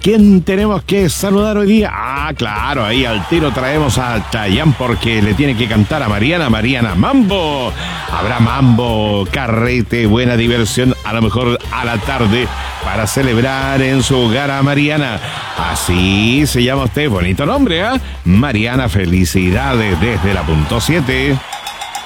quién tenemos que saludar hoy día? Ah, claro, ahí al tiro traemos a Chayanne porque le tiene que cantar a Mariana. Mariana, mambo. Habrá mambo, carrete, buena diversión, a lo mejor a la tarde para celebrar en su hogar a Mariana. Así se llama usted, bonito nombre, ¿ah? Mariana, felicidades desde la punto 7.